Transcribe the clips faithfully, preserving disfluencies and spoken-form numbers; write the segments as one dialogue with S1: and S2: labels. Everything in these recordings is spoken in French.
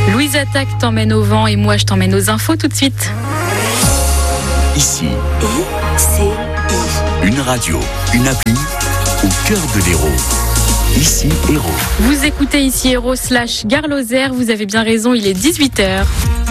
S1: Louise Attaque t'emmène au vent et moi je t'emmène aux infos tout de suite.
S2: Ici,
S3: I C I.
S2: une radio, une appli au cœur de l'Hérault. Ici, Hérault.
S1: Vous écoutez Ici Hérault slash Gare Lozère, vous avez bien raison, il est dix-huit heures.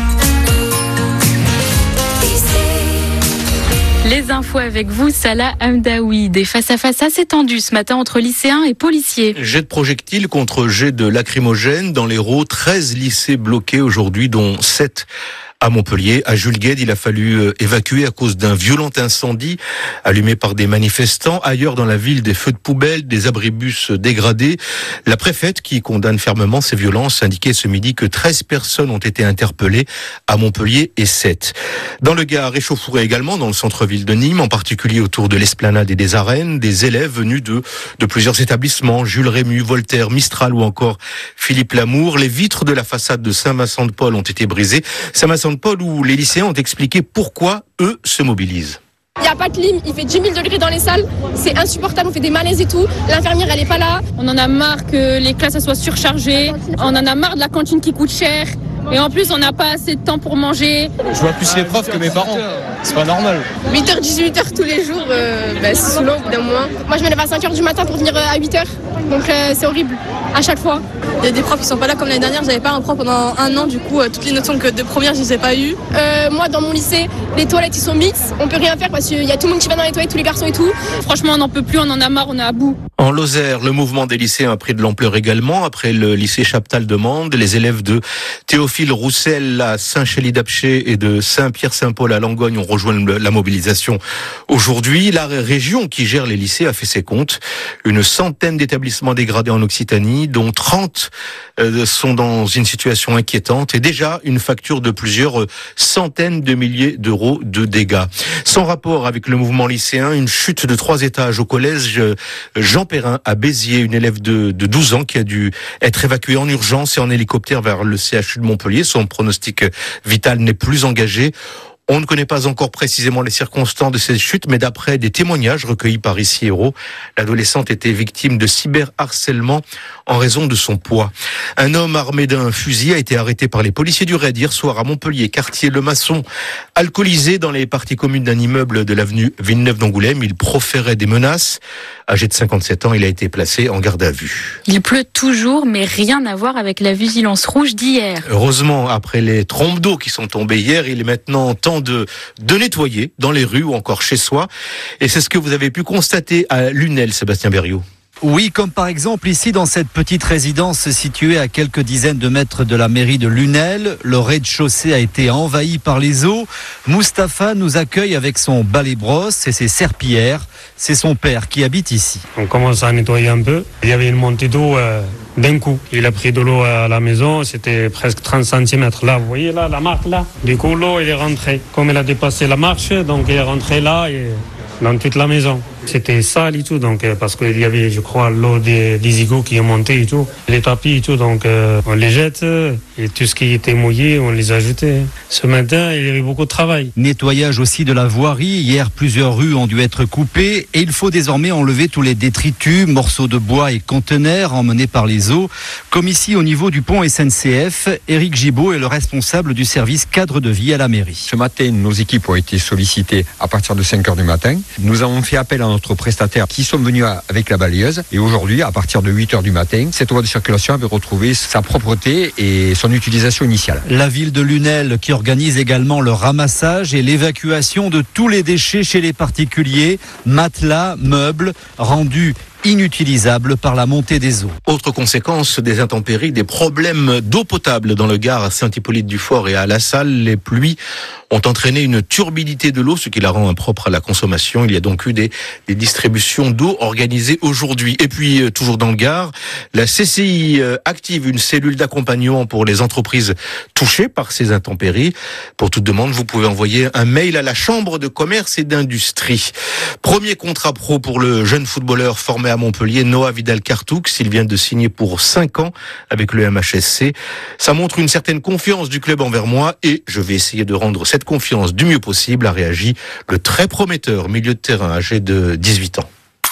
S1: Les infos avec vous, Salah Hamdaoui. Des face-à-face assez tendus ce matin entre lycéens et policiers.
S4: Jet de projectiles contre jet de lacrymogène dans l'Hérault. treize lycées bloqués aujourd'hui, dont sept à Montpellier. À Jules Guesde, il a fallu évacuer à cause d'un violent incendie allumé par des manifestants. Ailleurs dans la ville, des feux de poubelle, des abribus dégradés. La préfète, qui condamne fermement ces violences, indiquait ce midi que treize personnes ont été interpellées à Montpellier et sept. Dans le Gard, échauffourée également dans le centre-ville de Nîmes, en particulier autour de l'Esplanade et des Arènes, des élèves venus de, de plusieurs établissements, Jules Rému, Voltaire, Mistral ou encore Philippe Lamour. Les vitres de la façade de Saint-Vincent-de-Paul ont été brisées. Saint-Vincent-de-Paul où les lycéens ont expliqué pourquoi eux se mobilisent.
S5: Il n'y a pas de clim, il fait dix mille degrés dans les salles, c'est insupportable, on fait des malaises et tout. L'infirmière, elle n'est pas là. On en a marre que les classes soient surchargées, on en a marre de la cantine qui coûte cher. Et en plus, on n'a pas assez de temps pour manger.
S6: Je vois plus les profs que mes parents. C'est pas normal.
S5: huit heures, dix-huit heures tous les jours, euh, bah, c'est saoulant au bout d'un moment. Moi, je me lève à cinq heures du matin pour venir à huit heures. Donc, euh, c'est horrible, à chaque fois.
S7: Il y a des profs qui sont pas là comme l'année dernière. J'avais pas un prof pendant un an, du coup, euh, toutes les notions que de première, je les ai pas eues.
S5: Euh, moi, dans mon lycée, les toilettes, ils sont mixtes. On peut rien faire parce qu'il y a tout le monde qui va dans les toilettes, tous les garçons et tout.
S7: Franchement, on n'en peut plus, on en a marre, on est à bout.
S4: En Lozère, le mouvement des lycéens a pris de l'ampleur également. Après le lycée Chaptal-de-Mende, les élèves de Théophile Roussel à Saint-Chély-d'Apcher et de Saint-Pierre-Saint-Paul à Langogne ont rejoint la mobilisation aujourd'hui. La région qui gère les lycées a fait ses comptes. Une centaine d'établissements dégradés en Occitanie, dont trente sont dans une situation inquiétante et déjà une facture de plusieurs centaines de milliers d'euros de dégâts. Sans rapport avec le mouvement lycéen, une chute de trois étages au collège Jean Perrin à Béziers, une élève de, de douze ans qui a dû être évacuée en urgence et en hélicoptère vers le C H U de Montpellier. Son pronostic vital n'est plus engagé. On ne connaît pas encore précisément les circonstances de cette chute, mais d'après des témoignages recueillis par Ici Hérault, l'adolescente était victime de cyberharcèlement en raison de son poids. Un homme armé d'un fusil a été arrêté par les policiers du raid hier soir à Montpellier, quartier Le Maçon. Alcoolisé dans les parties communes d'un immeuble de l'avenue Villeneuve d'Angoulême, il proférait des menaces. Âgé de cinquante-sept ans, il a été placé en garde à vue.
S1: Il pleut toujours, mais rien à voir avec la vigilance rouge d'hier.
S4: Heureusement, après les trompes d'eau qui sont tombées hier, il est maintenant temps de, de nettoyer dans les rues ou encore chez soi. Et c'est ce que vous avez pu constater à Lunel, Sébastien Berriot.
S8: Oui, comme par exemple ici dans cette petite résidence située à quelques dizaines de mètres de la mairie de Lunel. Le rez-de-chaussée a été envahi par les eaux. Mustapha nous accueille avec son balai-brosse et ses serpillères. C'est son père qui habite ici.
S9: On commence à nettoyer un peu. Il y avait une montée d'eau euh, d'un coup. Il a pris de l'eau à la maison, c'était presque trente centimètres. Là, vous voyez là, la marque là. Du coup, l'eau, elle est rentrée. Comme elle a dépassé la marche, donc elle est rentrée là et dans toute la maison. C'était sale et tout, donc parce qu'il y avait, je crois, l'eau des, des égouts qui est montée et tout, les tapis et tout, donc euh, on les jette et tout ce qui était mouillé, on les a jetés. Ce matin, il y avait beaucoup de travail.
S8: Nettoyage aussi de la voirie. Hier, plusieurs rues ont dû être coupées et il faut désormais enlever tous les détritus, morceaux de bois et conteneurs emmenés par les eaux. Comme ici au niveau du pont S N C F, Éric Gibaud est le responsable du service cadre de vie à la mairie.
S10: Ce matin, nos équipes ont été sollicitées à partir de cinq heures du matin. Nous avons fait appel à notre prestataires qui sont venus avec la balayeuse et aujourd'hui à partir de huit heures du matin cette voie de circulation avait retrouvé sa propreté et son utilisation initiale.
S8: La ville de Lunel qui organise également le ramassage et l'évacuation de tous les déchets chez les particuliers, matelas, meubles rendus inutilisable par la montée des eaux.
S4: Autre conséquence des intempéries, des problèmes d'eau potable dans le Gard à Saint-Hippolyte-du-Fort et à La Salle. Les pluies ont entraîné une turbidité de l'eau, ce qui la rend impropre à la consommation. Il y a donc eu des, des distributions d'eau organisées aujourd'hui. Et puis, toujours dans le Gard, la C C I active une cellule d'accompagnement pour les entreprises touchées par ces intempéries. Pour toute demande, vous pouvez envoyer un mail à la Chambre de commerce et d'industrie. Premier contrat pro pour le jeune footballeur formé à Montpellier, Noah Vidal-Cartoux. Il vient de signer pour cinq ans avec le M H S C. Ça montre une certaine confiance du club envers moi et je vais essayer de rendre cette confiance du mieux possible, a réagi le très prometteur milieu de terrain âgé de dix-huit ans.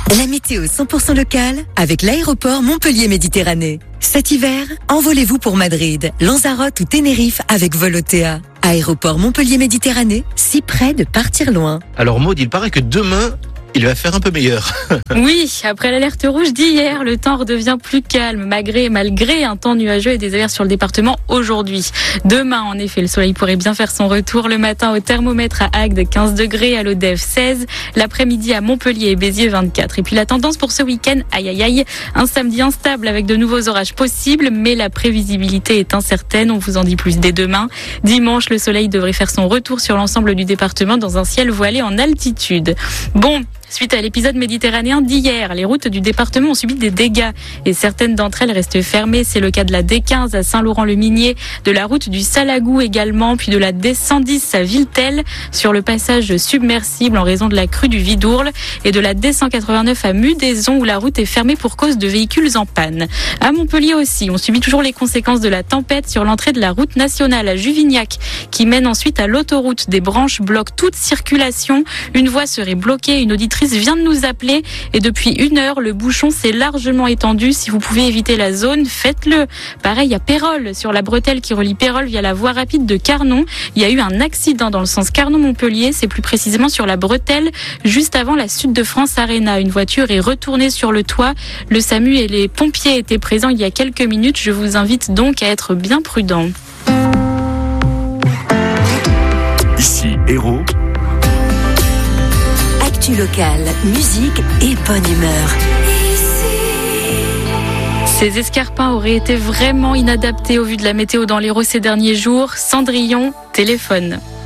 S3: La météo cent pour cent locale avec l'aéroport Montpellier-Méditerranée. Cet hiver, envolez-vous pour Madrid, Lanzarote ou Tenerife avec Volotea. Aéroport Montpellier-Méditerranée, si près de partir loin.
S4: Alors Maud, il paraît que demain, il va faire un peu meilleur.
S1: Oui, après l'alerte rouge d'hier, le temps redevient plus calme, malgré, malgré un temps nuageux et des averses sur le département aujourd'hui. Demain, en effet, le soleil pourrait bien faire son retour. Le matin, au thermomètre à Agde, quinze degrés, à l'Odève, seize. L'après-midi, à Montpellier et Béziers, vingt-quatre. Et puis la tendance pour ce week-end, aïe aïe aïe, un samedi instable avec de nouveaux orages possibles, mais la prévisibilité est incertaine. On vous en dit plus dès demain. Dimanche, le soleil devrait faire son retour sur l'ensemble du département dans un ciel voilé en altitude. Bon, suite à l'épisode méditerranéen d'hier, les routes du département ont subi des dégâts et certaines d'entre elles restent fermées. C'est le cas de la D quinze à Saint-Laurent-le-Minier, de la route du Salagou également, puis de la D cent dix à Villetel sur le passage submersible en raison de la crue du Vidourle et de la D cent quatre-vingt-neuf à Mudaison où la route est fermée pour cause de véhicules en panne. À Montpellier aussi, on subit toujours les conséquences de la tempête sur l'entrée de la route nationale à Juvignac qui mène ensuite à l'autoroute. Des branches bloquent toute circulation. Une voie serait bloquée. Une auditrice vient de nous appeler et depuis une heure, le bouchon s'est largement étendu. Si vous pouvez éviter la zone, faites-le. Pareil à Pérols, sur la bretelle qui relie Pérols via la voie rapide de Carnon. Il y a eu un accident dans le sens Carnon-Montpellier. C'est plus précisément sur la bretelle, juste avant la Sud de France Arena. Une voiture est retournée sur le toit. Le SAMU et les pompiers étaient présents il y a quelques minutes. Je vous invite donc à être bien prudent.
S2: Ici, Héros.
S3: Actu locale, musique et bonne humeur.
S1: Ces escarpins auraient été vraiment inadaptés au vu de la météo dans l'Hérault ces derniers jours. Cendrillon, téléphone.